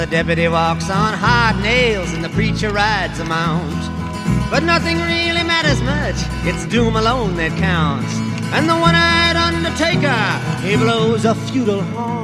The deputy walks on hard nails and the preacher rides a mount. But nothing really matters much, it's doom alone that counts. And the one-eyed undertaker, he blows a feudal horn.